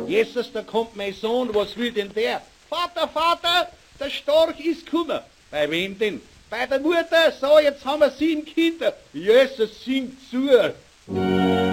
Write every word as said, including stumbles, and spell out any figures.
Jesus, da kommt mein Sohn, was will denn der? Vater, Vater, der Storch ist gekommen. Bei wem denn? Bei der Mutter. So, jetzt haben wir sieben Kinder. Jesus, singt zu.